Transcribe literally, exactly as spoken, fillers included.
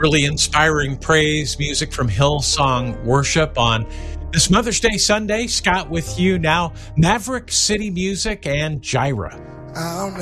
Really inspiring praise music from Hillsong Worship on this Mother's Day Sunday. Scott with you now. Maverick City Music and Gyra. I'll